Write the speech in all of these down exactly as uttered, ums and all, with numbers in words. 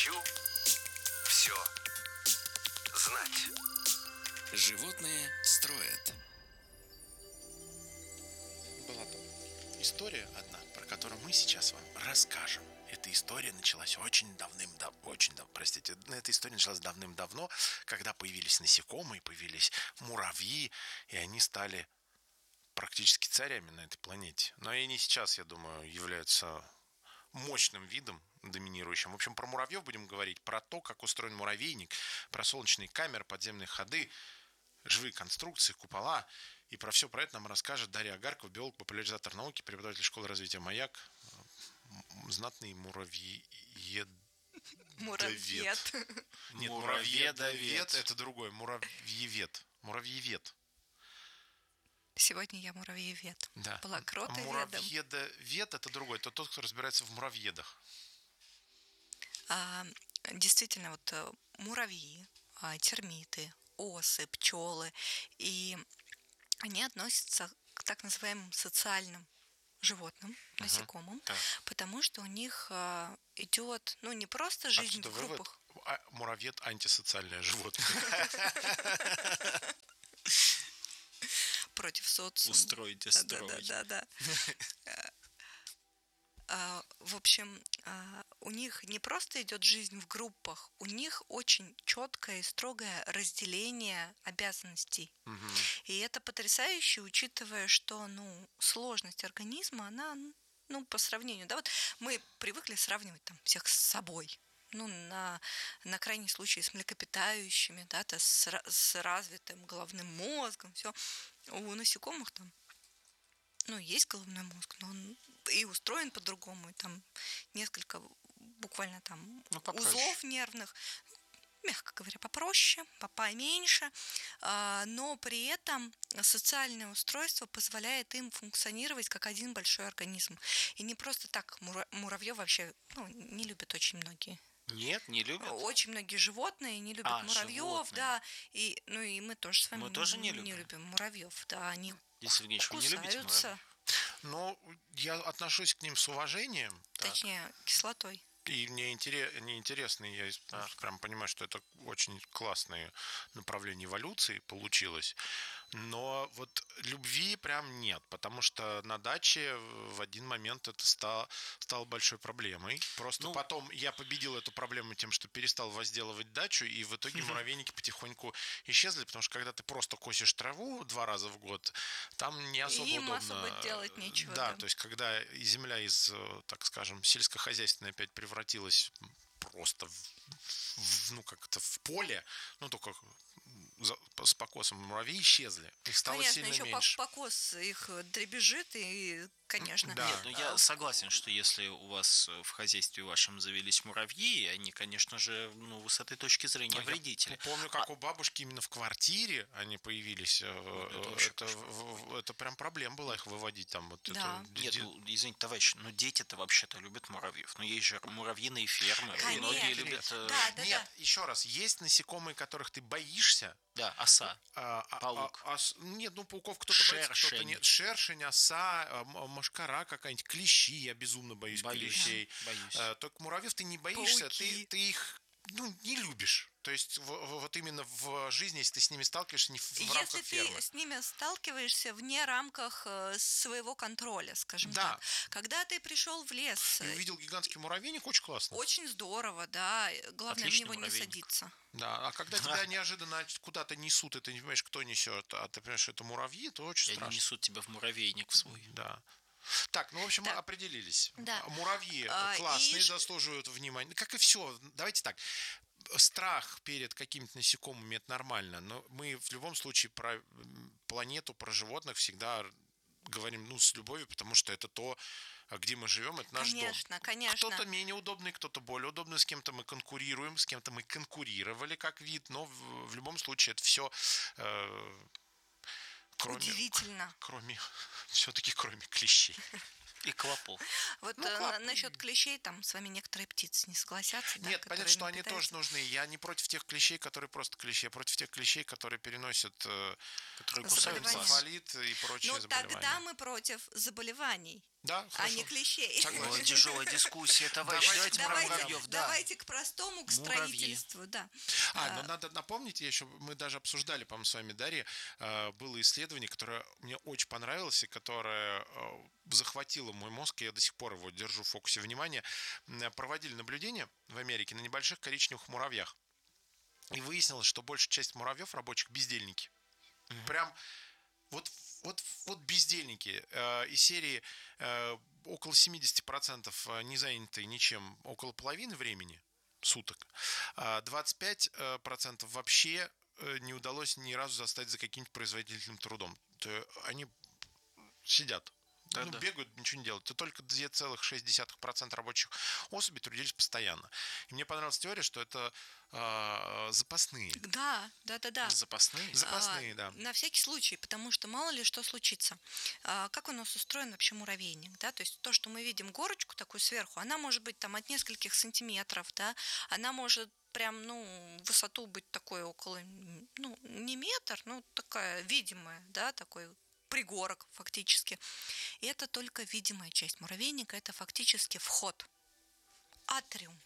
Хочу все знать. Животные строят. Была там история одна, про которую мы сейчас вам расскажем. Эта история началась очень давным-давно, очень давно, простите, эта история началась давным-давно, когда появились насекомые, появились муравьи, и они стали практически царями на этой планете. Но и они сейчас, я думаю, являются мощным видом, доминирующим. В общем, про муравьев будем говорить, про то, как устроен муравейник, про солнечные камеры, подземные ходы, живые конструкции, купола. И про все про это нам расскажет Дарья Агаркова, биолог, популяризатор науки, преподаватель школы развития «Маяк», знатный муравьед... Муравьед. Нет, муравьедовед — это другой. Муравьевед. Муравьевед. Сегодня я муравьевед. Да. Была кротоведом. Муравьедовед — это другой. Это тот, кто разбирается в муравьедах. А, действительно, вот муравьи, термиты, осы, пчелы, и они относятся к так называемым социальным животным, uh-huh. насекомым, так. потому что у них а, идет, ну, не просто жизнь Отсюда в группах. Вывод, а, муравьед — антисоциальное животное. Против социума. Устроить, строить. Да, да, да. В общем, у них не просто идет жизнь в группах, у них очень четкое и строгое разделение обязанностей. Угу. И это потрясающе, учитывая, что, ну, сложность организма, она, ну, по сравнению, да, вот мы привыкли сравнивать там всех с собой. Ну, на, на крайний случай с млекопитающими, да, то с, с развитым головным мозгом, все. У насекомых там, ну, есть головной мозг, но он и устроен по-другому, и там несколько буквально там ну, узлов нервных, мягко говоря, попроще, поменьше, но при этом социальное устройство позволяет им функционировать как один большой организм. И не просто так муравьев вообще, ну, не любят очень многие. Нет, не любят. Очень многие животные не любят а, муравьев, животные. Да, и ну и мы тоже с вами мы тоже не любим. не любим муравьев, да, они Денис Евгеньевич, вы не любите муравьев? Но я отношусь к ним с уважением. Точнее, так. кислотой. И мне интересно, я а. прям понимаю, что это очень классное направление эволюции получилось. Но вот любви прям нет, потому что на даче в один момент это стало, стало большой проблемой. Просто ну, потом я победил эту проблему тем, что перестал возделывать дачу, и в итоге муравейники потихоньку исчезли, потому что когда ты просто косишь траву два раза в год, там не особо им удобно. Им особо делать нечего. Да, да, то есть когда земля из, так скажем, сельскохозяйственной опять превратилась просто в, в, ну, как-то в поле, ну, только за, с покосом муравьи исчезли. Их стало Конечно, сильно еще меньше. покос их дребезжит, и, конечно... Да. Нет, ну я согласен, что если у вас в хозяйстве вашем завелись муравьи, они, конечно же, ну, с этой точки зрения а вредители. Я помню, как а... у бабушки именно в квартире они появились. Вот это, это, это прям проблема была их выводить там. Вот да. это... Нет, ну, извините, товарищ, но дети-то вообще-то любят муравьев. Но есть же муравьиные фермы, конечно. Многие любят... Да, да, Нет, да. еще раз, есть насекомые, которых ты боишься. Да, оса, а, паук. А, а, нет, ну пауков кто-то боится, кто-то нет. Шершень, оса, мошкара какая-нибудь, клещи, я безумно боюсь, боюсь клещей. Да, боюсь. А, только муравьев ты не боишься, ты, ты их ну, не любишь. То есть в, в, вот именно в жизни, если ты с ними сталкиваешься, не в, в рамках если фермы. Если ты с ними сталкиваешься вне рамках своего контроля, скажем да. так. Когда ты пришел в лес... И увидел гигантский муравейник, очень классно. Очень здорово, да. Главное Отличный в него муравейник. не садиться. Да, а когда тебя неожиданно куда-то несут, и ты не понимаешь, кто несет, а ты понимаешь, что это муравьи, то очень и страшно. Они несут тебя в муравейник в свой. Да. Так, ну, в общем, так. мы определились. Да. Муравьи а, классные, и... заслуживают внимания. Как и все. Давайте так. Страх перед какими-то насекомыми – это нормально, но мы в любом случае про планету, про животных всегда говорим ну, с любовью, потому что это то, где мы живем, это наш конечно, дом. Конечно, Кто-то менее удобный, кто-то более удобный, с кем-то мы конкурируем, с кем-то мы конкурировали как вид, но в, в любом случае это все э, кроме, удивительно. Кроме, все-таки кроме клещей. И клопов. Вот Ну, э, клоп- на- насчет клещей, там с вами некоторые птицы не согласятся. да, Нет, понятно, которые что они питаются. тоже нужны. Я не против тех клещей, которые просто клещи, я против тех клещей, которые переносят э, Которые Заболевания. кусают глаз. энцефалит и прочие Ну, заболевания. тогда мы против заболеваний, Да, а не хорошо. клещей. Согласен. Ой, тяжелая дискуссия, товарищ. Давайте Давайте про Давайте, муравьев, да. давайте к простому, к Муравьи. строительству, да. А, но надо напомнить, я еще, мы даже обсуждали, по-моему, с вами, Дарья, э, было исследование, которое мне очень понравилось, и которое э, захватило мой мозг, и я до сих пор его держу в фокусе внимания. М, Проводили наблюдения в Америке на небольших коричневых муравьях. И выяснилось, что большая часть муравьев рабочих бездельники. Прям вот, вот, вот бездельники э, из серии э, около семьдесят процентов не заняты ничем около половины времени суток, а двадцать пять процентов вообще э, не удалось ни разу застать за каким-нибудь производительным трудом. То они сидят. Да, ну, да. бегают, ничего не делают. То только два целых шесть десятых процента рабочих особей трудились постоянно. И мне понравилась теория, что это э, запасные. Да, да, да, да. Запасные? Запасные, А, да. На всякий случай, потому что мало ли что случится. А, Как у нас устроен вообще муравейник, да, то есть то, что мы видим горочку такую сверху, она может быть там от нескольких сантиметров, да, она может прям, ну, в высоту быть такой около, ну, не метр, ну, такая видимая, да, такой пригорок фактически. И это только видимая часть муравейника, это фактически вход, атриум.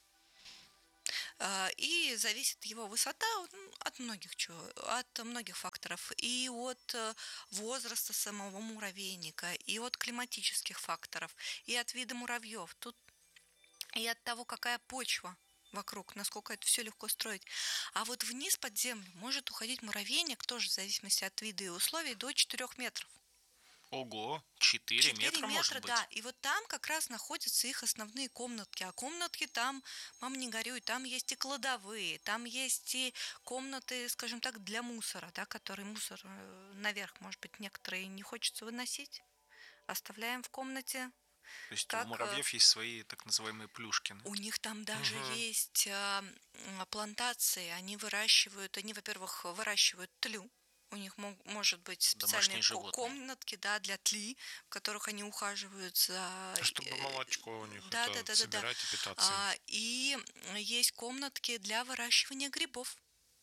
А, И зависит его высота ну, от многих чего, от многих факторов. И от э, возраста самого муравейника, и от климатических факторов, и от вида муравьев. Тут и от того, какая почва вокруг, насколько это все легко строить. А вот вниз под землю может уходить муравейник, тоже в зависимости от вида и условий, до четырёх метров. Ого, четыре четыре метра, метра, может быть. да. И вот там как раз находятся их основные комнатки. А комнатки там, мам, не горюй, там есть и кладовые, там есть и комнаты, скажем так, для мусора, да, который мусор э, наверх, может быть, некоторые не хочется выносить. Оставляем в комнате. То есть как, у муравьев есть свои так называемые плюшкины. У них там даже Мгм. есть а, м, плантации. Они выращивают, они, во-первых, выращивают тлю. У них мог- может быть специальные Домашние ко- животные. комнатки, да, для тли, в которых они ухаживают за... Чтобы э, молочко у них да, это да, да, да, да. собирать и питаться. А, и есть комнатки для выращивания грибов.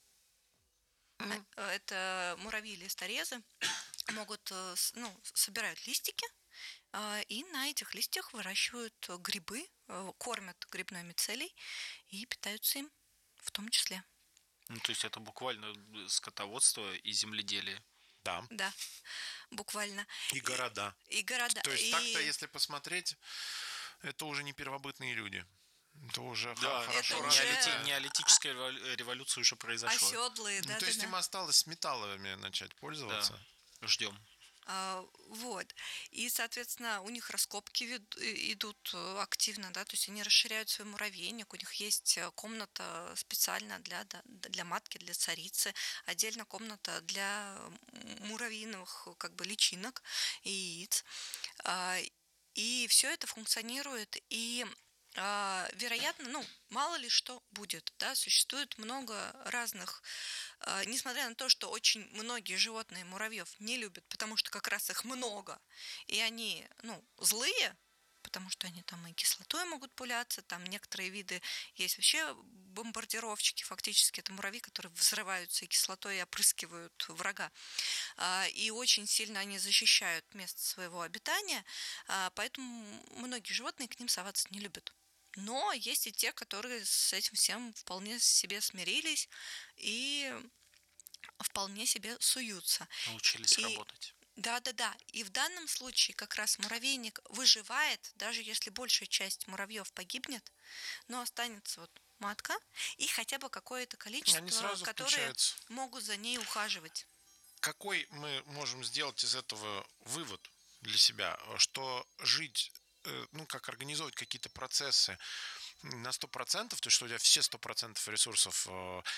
Мгм. А, Это муравьи листорезы могут, э, с- ну, собирают листики, а, и на этих листьях выращивают э, грибы, э, кормят грибной мицелий и питаются им в том числе. Ну, то есть это буквально э, скотоводство и земледелие. Да. Да, буквально. И города. И города. То есть и... так-то, если посмотреть, это уже не первобытные люди. Это уже Да, х- хорошо это развитые. уже- неолити- неолитическая револю- революция уже произошла. Оседлые, Ну, да, то да, есть да. им осталось с металлами начать пользоваться. Ждем. А, Вот. И, соответственно, у них раскопки вед- и- идут э, активно, да, то есть они расширяют свой муравейник, у них есть э, комната специально для, да, для матки, для царицы, отдельно комната для м- муравьиных как бы личинок и яиц. А, И все это функционирует, и а, вероятно, ну, мало ли что будет, да, существует много разных, а, несмотря на то, что очень многие животные муравьев не любят, потому что как раз их много, и они, ну, злые, потому что они там и кислотой могут пуляться, там некоторые виды есть вообще бомбардировщики, фактически это муравьи, которые взрываются и кислотой опрыскивают врага. А, И очень сильно они защищают место своего обитания, а, поэтому многие животные к ним соваться не любят. Но есть и те, которые с этим всем вполне себе смирились и вполне себе суются. Научились И- работать. Да-да-да. И в данном случае как раз муравейник выживает, даже если большая часть муравьев погибнет, но останется вот матка и хотя бы какое-то количество, Они сразу которые включаются. могут за ней ухаживать. Какой мы можем сделать из этого вывод для себя, что жить, э, ну, как организовать какие-то процессы на сто процентов, то есть что у тебя все сто процентов ресурсов э,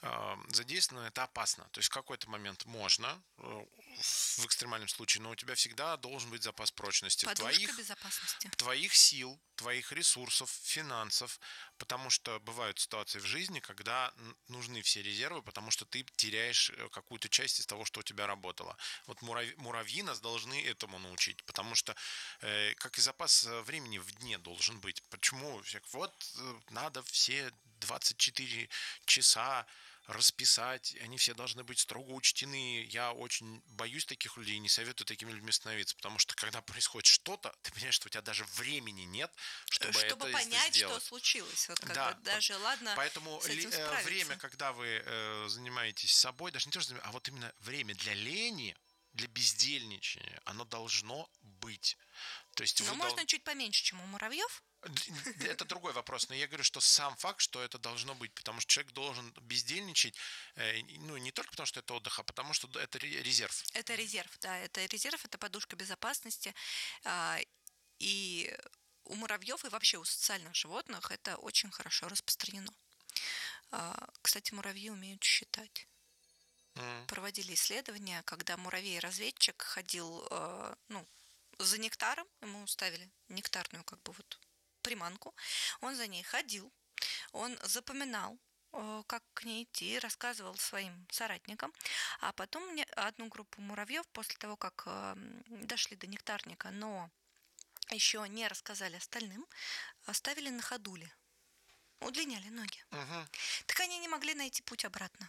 э, задействовано, это опасно. То есть в какой-то момент можно, э, в экстремальном случае, но у тебя всегда должен быть запас прочности. Подушка Твоих, безопасности. твоих сил, твоих ресурсов, финансов, потому что бывают ситуации в жизни, когда н- нужны все резервы, потому что ты теряешь э, какую-то часть из того, что у тебя работало. Вот муравьи, муравьи нас должны этому научить, потому что э, как и запас э, времени в дне должен быть. Почему? Всяк- Вот э, надо все двадцать четыре часа расписать, они все должны быть строго учтены. Я очень боюсь таких людей и не советую такими людьми становиться, потому что когда происходит что-то, ты понимаешь, что у тебя даже времени нет, чтобы, Чтобы это понять, что сделать. случилось. Вот как Да, бы даже, ладно, Поэтому с этим ли- э, справиться. время, когда вы э, занимаетесь собой, даже не то, что занимаетесь, а вот именно время для лени, для бездельничания, оно должно быть. То есть Но вы можно дол- чуть поменьше, чем у муравьев. это другой вопрос, но я говорю, что сам факт, что это должно быть, потому что человек должен бездельничать, э, ну, не только потому, что это отдых, а потому, что это ре- резерв. Это резерв, да, это резерв, это подушка безопасности. а, И у муравьев и вообще у социальных животных это очень хорошо распространено. А, Кстати, муравьи умеют считать. М. Проводили исследования, когда муравей-разведчик ходил, э, ну, за нектаром, ему ставили нектарную как бы вот приманку, он за ней ходил, он запоминал, э, как к ней идти, рассказывал своим соратникам, а потом мне одну группу муравьев после того, как э, дошли до нектарника, но еще не рассказали остальным, оставили на ходуле, удлиняли ноги. Мгм. Так они не могли найти путь обратно,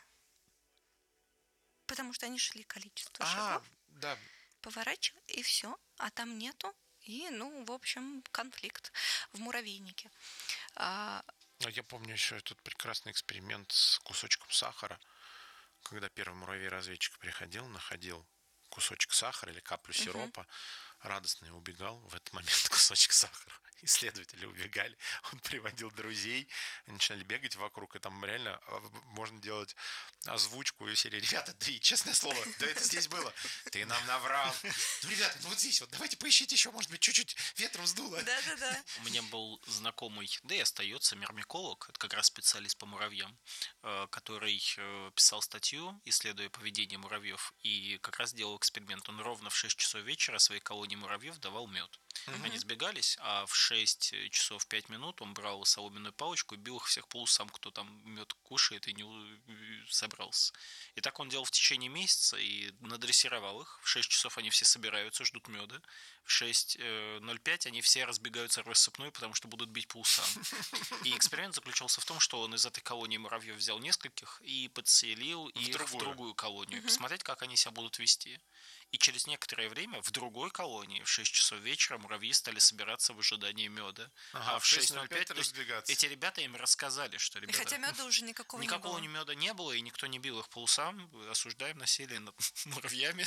потому что они шли количество А, шагов, да, поворачивай, и все, а там нету. И, ну, в общем, конфликт в муравейнике. А, а я помню еще этот прекрасный эксперимент с кусочком сахара, когда первый муравей-разведчик приходил, находил кусочек сахара или каплю Мгм. сиропа, радостно убегал. В этот момент кусочек сахара. Исследователи убегали. Он приводил друзей. Они начинали бегать вокруг. И там реально а, можно делать озвучку и серии. Ребята, да и честное слово, да это здесь было. Ты нам наврал. Ну, ребята, ну вот здесь вот. Давайте поищите еще. Может быть, чуть-чуть ветром сдуло. Да-да-да. У меня был знакомый, да и остается, мирмиколог, это как раз специалист по муравьям, э, который э, писал статью, исследуя поведение муравьев, и как раз делал эксперимент. Он ровно в шесть часов вечера своей колонии муравьев давал мед. Мгм. Они сбегались, а в шесть часов пять минут он брал соломенную палочку и бил их всех по усам, кто там мед кушает и не у- собрался. И так он делал в течение месяца и надрессировал их. В шесть часов они все собираются, ждут меда. В шесть ноль пять они все разбегаются в рассыпную, потому что будут бить по усам. И эксперимент заключался в том, что он из этой колонии муравьев взял нескольких и подселил их в другую. другую колонию. Мгм. Посмотреть, как они себя будут вести. И через некоторое время в другой колонии в шесть часов вечера муравьи стали собираться в ожидании меда. Ага, а в шесть ноль пять то есть разбегаться. эти ребята им рассказали, что И ребята... хотя меда уже никакого, Никакого не ни было. меда не было, и никто не бил их по усам. Осуждаем насилие над муравьями.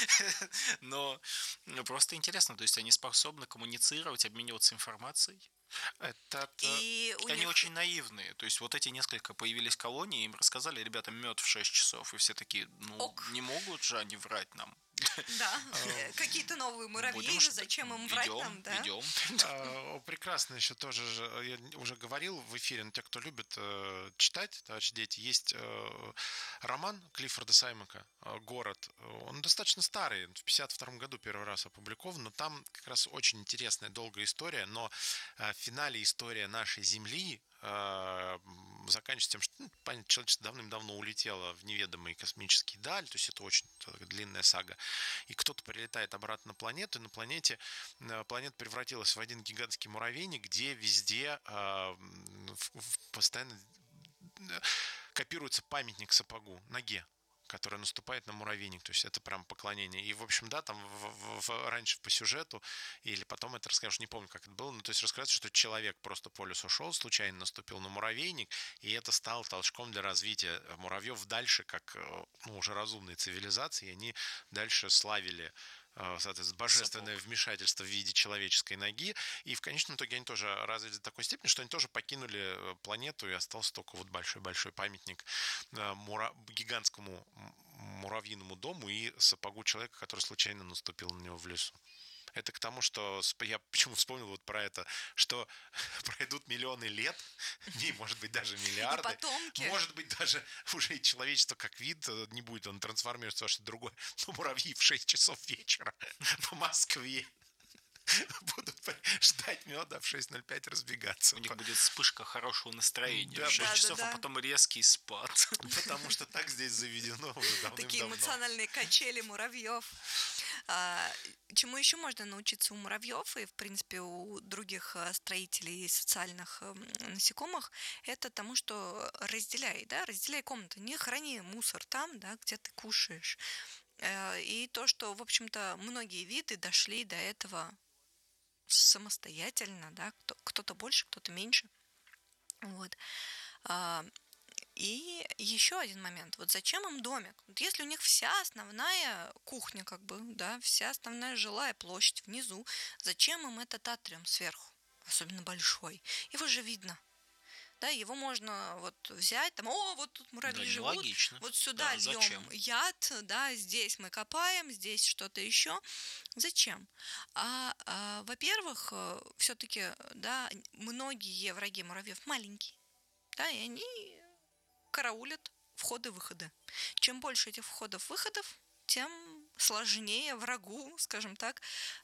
Но ну, просто интересно, то есть они способны коммуницировать, обмениваться информацией. Это... И у Они них... очень наивные. То есть вот эти несколько появились колонии, им рассказали, ребята, мед в шесть часов. И все такие, ну, Ок. не могут же они врать нам. Да, какие-то новые муравьи, Будем ждать. зачем им врать Идем, нам, да? идем. А, о, прекрасно еще тоже, же, я уже говорил в эфире, но те, кто любит э, читать, товарищи дети, есть э, роман Клиффорда Саймака э, «Город». Он достаточно старый, в пятьдесят втором году первый раз опубликован, но там как раз очень интересная, долгая история, но э, в финале история нашей Земли э, заканчивается тем, что ну, понятно, человечество давным-давно улетело в неведомые космические даль, то есть это очень длинная сага, и кто-то прилетает обратно на планету, и на планете э, планета превратилась в один гигантский муравейник, где везде э, в- в- постоянно э, копируется памятник сапогу, ноге, которая наступает на муравейник, то есть это прям поклонение. И, в общем, да, там в, в- в- раньше по сюжету, или потом это расскажешь, не помню, как это было, но то есть рассказывается, что человек просто по лесу шел, случайно наступил на муравейник, и это стало толчком для развития муравьев дальше, как э, ну, уже разумные цивилизации, и они дальше славили э, соответственно, божественное Сапог. вмешательство в виде человеческой ноги, и в конечном итоге они тоже развились до такой степени, что они тоже покинули э, планету, и остался только вот большой-большой памятник э, мура- гигантскому м- муравьиному дому и сапогу человека, который случайно наступил на него в лесу. Это к тому, что сп- я почему вспомнил вот про это, что пройдут миллионы лет, и, может быть, даже И миллиарды. потомки. Может быть, даже уже и человечество как вид э, не будет, он трансформируется во что-то другое. Но муравьи в шесть часов вечера по Москве будут ждать меда, в шесть ноль пять разбегаться. У них будет вспышка хорошего настроения Да, в шесть да, часов, да, а да. потом резкий спад. Потому что так здесь заведено уже Такие давным-давно. эмоциональные качели муравьев. А, чему еще можно научиться у муравьев и, в принципе, у других а, строителей и социальных м, насекомых, это тому, что разделяй, да, разделяй комнату, не храни мусор там, да, где ты кушаешь. Э, И то, что, в общем-то, многие виды дошли до этого самостоятельно, да, кто- кто-то больше, кто-то меньше. Вот. А, И еще один момент. Вот зачем им домик? Вот если у них вся основная кухня, как бы, да, вся основная жилая площадь внизу, зачем им этот атриум сверху? Особенно большой. Его же видно. Да, его можно вот взять, там, о, вот тут муравьи Да, живут, нелогично. вот сюда Да, льем зачем? яд, да, здесь мы копаем, здесь что-то еще. Зачем? А, а, во-первых, все-таки, да, многие враги муравьев маленькие, да, и они караулят входы-выходы. Чем больше этих входов-выходов, тем сложнее врагу, скажем так,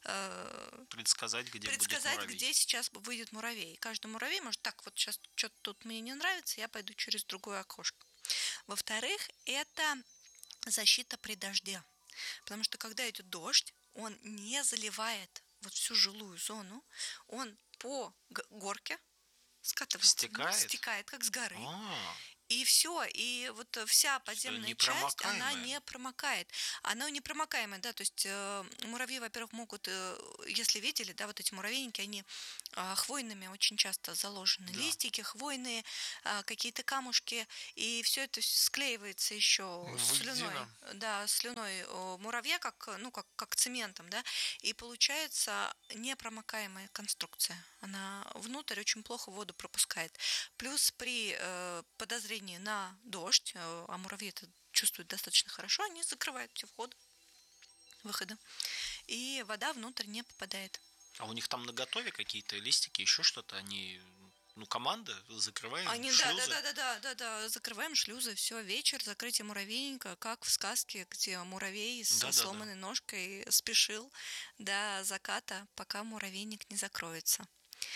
э, Предсказать, где будет предсказать, муравей. где сейчас выйдет муравей. Каждый муравей может так, вот сейчас что-то тут мне не нравится, я пойду через другое окошко. Во-вторых, это защита при дожде. Потому что когда идет дождь, он не заливает вот всю жилую зону, он по г- горке скатывается, Стекает? стекает, как с горы. А, И все, и вот вся подземная часть, она непромокаемая. не промокает. Она непромокаемая, да, то есть э, муравьи, во-первых, могут, э, если видели, да, вот эти муравейники, они э, хвойными очень часто заложены. Да. Листики, хвойные, э, какие-то камушки, и все это склеивается еще слюной. Воедино. Да, слюной э, муравья, как, ну, как, как цементом, да, и получается непромокаемая конструкция. Она внутрь очень плохо воду пропускает. Плюс при э, подозрении на дождь, э, а муравьи это чувствуют достаточно хорошо, они закрывают все входы, выходы, и вода внутрь не попадает. а у них там наготове какие-то листики, еще что-то, они, ну, команда, закрываем Они, да, шлюзы. да, да, да, да, да, да, закрываем шлюзы, все, вечер, закрытие муравейника, как в сказке, где муравей с Да-да-да. сломанной ножкой спешил до заката, пока муравейник не закроется.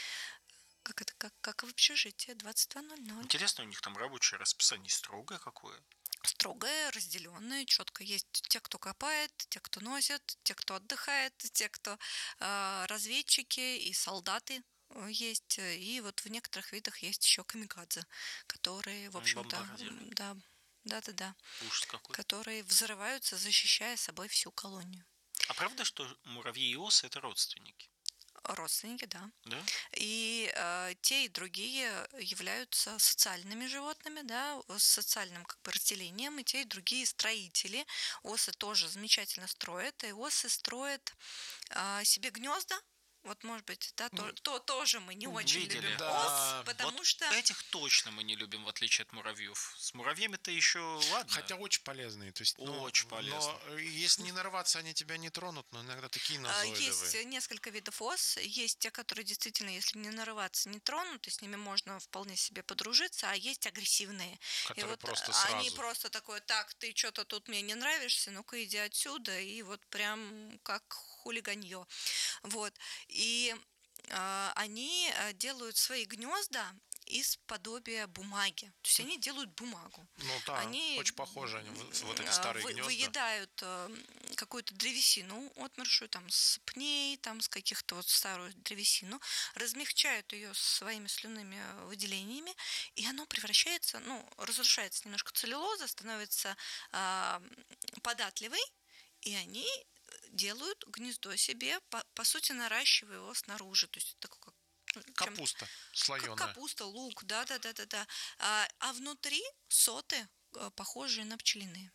Как это, как, как в общежитии, двадцать два ноль ноль. Интересно, у них там рабочее расписание строгое какое? Строгое, разделенное, четко есть те, кто копает, те, кто носит, те, кто отдыхает, те, кто э, разведчики и солдаты э, есть. И вот в некоторых видах есть еще камикадзе, которые, в общем-то, Бомбардиры. м, да, да, да, да, Ужас какой. которые взрываются, защищая собой всю колонию. А правда, что муравьи и осы это родственники? Родственники, да. Да? И э, те и другие являются социальными животными, да, с социальным как бы разделением, и те и другие строители. Осы тоже замечательно строят, и осы строят э, себе гнезда. Вот, может быть, да, то, то тоже мы не очень Видели. любим Да. ос, потому Вот что этих точно мы не любим, в отличие от муравьев. С муравьями-то еще ладно. Хотя очень полезные. То есть, ну, Очень полезные. Но если не нарваться, они тебя не тронут, но иногда такие э, назойливые. есть несколько видов ос. Есть те, которые действительно, если не нарываться, не тронут, и с ними можно вполне себе подружиться, а есть агрессивные. Которые И вот просто они сразу. просто такое, так, ты что-то тут мне не нравишься, ну-ка иди отсюда, и вот прям как хулиганье. Вот. И э, они э, делают свои гнезда из подобия бумаги. То есть они делают бумагу. Ну да, Они, очень похожи они, в- вот эти э, старые вы- гнезда. выедают э, какую-то древесину отмершую, там, с пней, там, с каких-то вот старую древесину, размягчают ее своими слюнными выделениями, и оно превращается, ну, разрушается немножко целлюлоза, становится э, податливой, и они делают гнездо себе, по, по сути, наращивая его снаружи. То есть такой как ну, чем- Капуста как слоеная. капуста, лук, да, да, да, да, да. А, а внутри соты, э, похожие на пчелиные.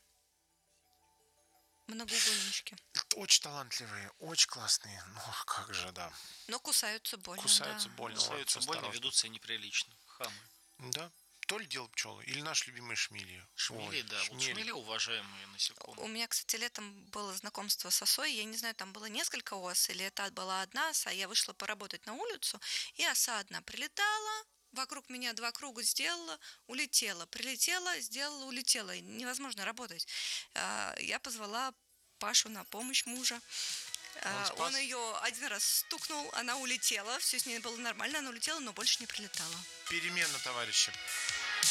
Многоугольнички. Очень талантливые, очень классные. Ну, как же, да. Но кусаются больно. Кусаются да. больно. Кусаются очень больно, осторожно. ведут себя неприлично. Хамы. Да, То ли дело пчелы, или наши любимые шмели. Шмели, Ой, да. Вот шмели. шмели уважаемые У насекомые. меня, кстати, летом было знакомство с осой. Я не знаю, там было несколько ос, или это была одна оса. Я вышла поработать на улицу, и оса одна прилетала, вокруг меня два круга сделала, улетела. Прилетела, сделала, улетела. Невозможно работать. А, Я позвала Пашу на помощь мужа. А, спас? Он ее один раз стукнул, она улетела. Все с ней было нормально, она улетела, но больше не прилетала. Перемена, товарищи.